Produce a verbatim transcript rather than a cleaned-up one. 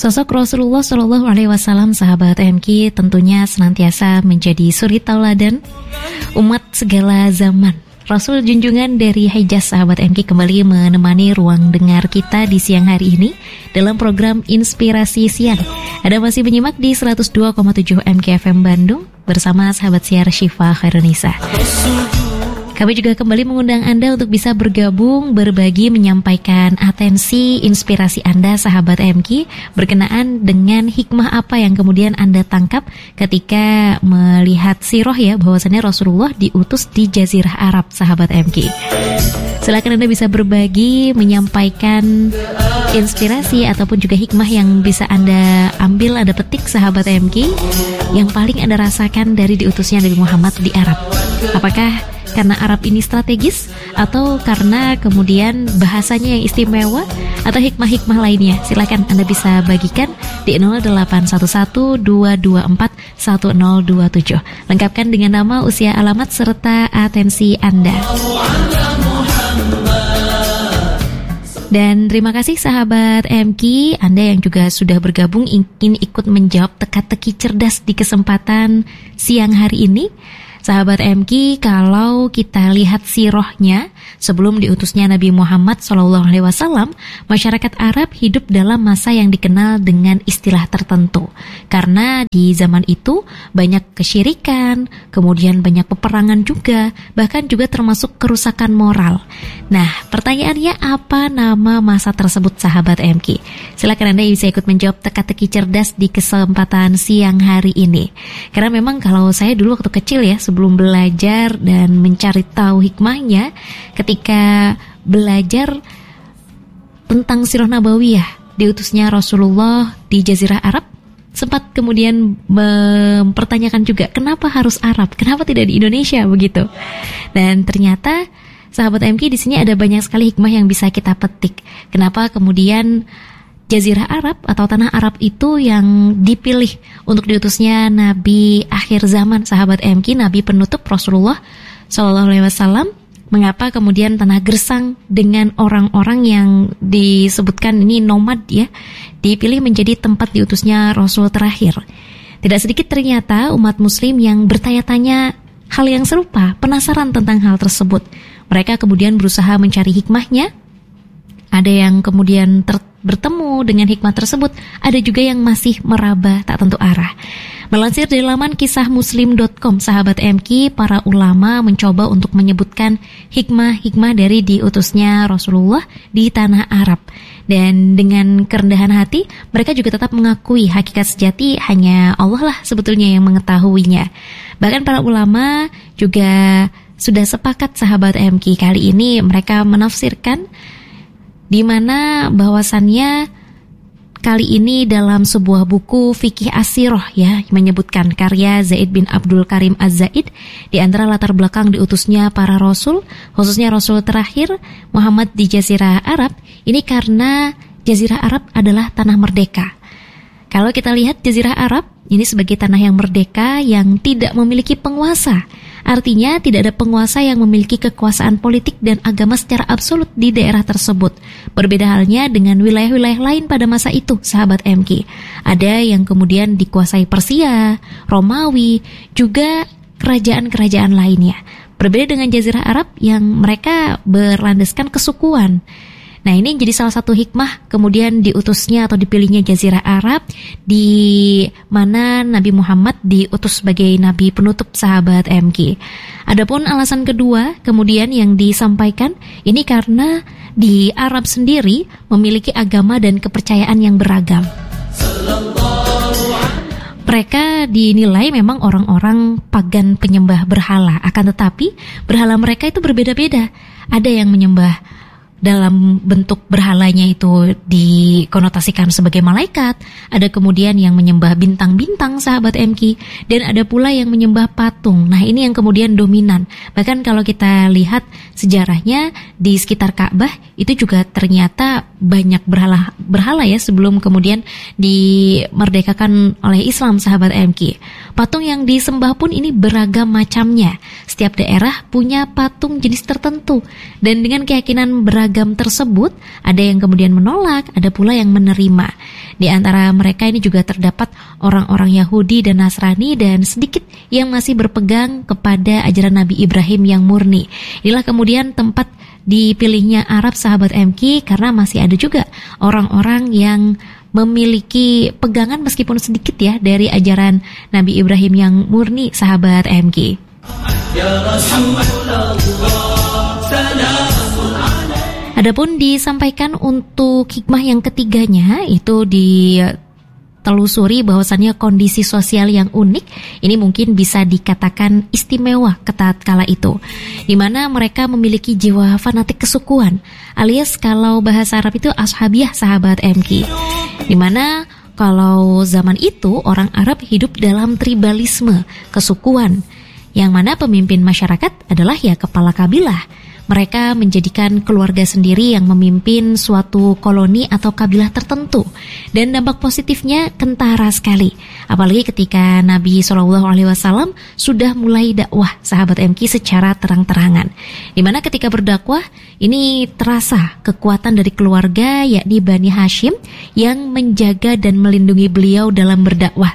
Sosok Rasulullah Shallallahu Alaihi Wasallam, sahabat M K, tentunya senantiasa menjadi suri tauladan umat segala zaman. Rasul junjungan dari Hijaz, sahabat M K, kembali menemani ruang dengar kita di siang hari ini dalam program Inspirasi Siang. Ada masih menyimak di seratus dua koma tujuh M K F M Bandung bersama sahabat siar Syifa Khairunisa. Kami juga kembali mengundang Anda untuk bisa bergabung, berbagi, menyampaikan atensi, inspirasi Anda, sahabat M K, berkenaan dengan hikmah apa yang kemudian Anda tangkap ketika melihat sirah, ya, bahwasannya Rasulullah diutus di Jazirah Arab, sahabat M K. Silakan Anda bisa berbagi, menyampaikan inspirasi ataupun juga hikmah yang bisa Anda ambil, Anda petik, sahabat M K, yang paling Anda rasakan dari diutusnya Nabi Muhammad di Arab. Apakah karena Arab ini strategis, atau karena kemudian bahasanya yang istimewa, atau hikmah-hikmah lainnya? Silakan Anda bisa bagikan di nol delapan satu satu dua dua empat satu nol dua tujuh. Lengkapkan dengan nama, usia, alamat, serta atensi Anda. Dan terima kasih sahabat M K, Anda yang juga sudah bergabung ingin ikut menjawab teka-teki cerdas di kesempatan siang hari ini. Sahabat M K, kalau kita lihat sirahnya sebelum diutusnya Nabi Muhammad shallallahu alaihi wasallam, masyarakat Arab hidup dalam masa yang dikenal dengan istilah tertentu. Karena di zaman itu banyak kesyirikan, kemudian banyak peperangan juga, bahkan juga termasuk kerusakan moral. Nah, pertanyaannya, apa nama masa tersebut, sahabat M K? Silakan Anda bisa ikut menjawab teka-teki cerdas di kesempatan siang hari ini. Karena memang kalau saya dulu waktu kecil, ya, sebelum belajar dan mencari tahu hikmahnya, ketika belajar tentang sirah nabawiyah diutusnya Rasulullah di Jazirah Arab, sempat kemudian mempertanyakan juga, kenapa harus Arab, kenapa tidak di Indonesia, begitu. Dan ternyata sahabat M K, di sini ada banyak sekali hikmah yang bisa kita petik. Kenapa kemudian Jazirah Arab atau tanah Arab itu yang dipilih untuk diutusnya Nabi akhir zaman, sahabat M K, Nabi penutup Rasulullah Shallallahu Alaihi Wasallam. Mengapa kemudian tanah gersang dengan orang-orang yang disebutkan ini nomad, ya, dipilih menjadi tempat diutusnya Rasul terakhir? Tidak sedikit ternyata umat Muslim yang bertanya-tanya hal yang serupa, penasaran tentang hal tersebut. Mereka kemudian berusaha mencari hikmahnya. Ada yang kemudian ter- bertemu dengan hikmah tersebut, ada juga yang masih meraba tak tentu arah. Melansir dari laman kisah muslim dot com, sahabat M K, para ulama mencoba untuk menyebutkan hikmah-hikmah dari diutusnya Rasulullah di tanah Arab. Dan dengan kerendahan hati, mereka juga tetap mengakui hakikat sejati hanya Allah lah sebetulnya yang mengetahuinya. Bahkan para ulama juga sudah sepakat, sahabat M K, kali ini mereka menafsirkan di mana bahwasannya kali ini dalam sebuah buku fikih as-sirah, ya, menyebutkan karya Zaid bin Abdul Karim Az-Zaid, di antara latar belakang diutusnya para rasul, khususnya rasul terakhir Muhammad di Jazirah Arab, ini karena Jazirah Arab adalah tanah merdeka. Kalau kita lihat Jazirah Arab ini sebagai tanah yang merdeka yang tidak memiliki penguasa. Artinya tidak ada penguasa yang memiliki kekuasaan politik dan agama secara absolut di daerah tersebut. Berbeda halnya dengan wilayah-wilayah lain pada masa itu, sahabat M K. Ada yang kemudian dikuasai Persia, Romawi, juga kerajaan-kerajaan lainnya. Berbeda dengan Jazirah Arab yang mereka berlandaskan kesukuan. Nah, ini jadi salah satu hikmah kemudian diutusnya atau dipilihnya Jazirah Arab, di mana Nabi Muhammad diutus sebagai Nabi penutup, sahabat M K. Adapun alasan kedua kemudian yang disampaikan, ini karena di Arab sendiri memiliki agama dan kepercayaan yang beragam. Mereka dinilai memang orang-orang pagan penyembah berhala, akan tetapi berhala mereka itu berbeda-beda. Ada yang menyembah dalam bentuk berhalanya itu dikonotasikan sebagai malaikat, ada kemudian yang menyembah bintang-bintang, sahabat M K, dan ada pula yang menyembah patung. Nah, ini yang kemudian dominan. Bahkan kalau kita lihat sejarahnya di sekitar Ka'bah itu juga ternyata banyak berhala berhala ya sebelum kemudian dimerdekakan oleh Islam, sahabat M K. Patung yang disembah pun ini beragam macamnya. Setiap daerah punya patung jenis tertentu, dan dengan keyakinan beragam tersebut, ada yang kemudian menolak, ada pula yang menerima. Di antara mereka ini juga terdapat orang-orang Yahudi dan Nasrani dan sedikit yang masih berpegang kepada ajaran Nabi Ibrahim yang murni. Inilah kemudian tempat dipilihnya Arab sahabat M K karena masih ada juga orang-orang yang memiliki pegangan meskipun sedikit ya dari ajaran Nabi Ibrahim yang murni sahabat M K. Adapun disampaikan untuk hikmah yang ketiganya itu ditelusuri bahwasannya kondisi sosial yang unik ini mungkin bisa dikatakan istimewa tatkala itu, di mana mereka memiliki jiwa fanatik kesukuan alias kalau bahasa Arab itu ashabiyah sahabat M K, di mana kalau zaman itu orang Arab hidup dalam tribalisme kesukuan yang mana pemimpin masyarakat adalah ya kepala kabilah. Mereka menjadikan keluarga sendiri yang memimpin suatu koloni atau kabilah tertentu. Dan dampak positifnya kentara sekali. Apalagi ketika Nabi shallallahu alaihi wasallam sudah mulai dakwah sahabat M K secara terang-terangan. Dimana ketika berdakwah, ini terasa kekuatan dari keluarga yakni Bani Hashim yang menjaga dan melindungi beliau dalam berdakwah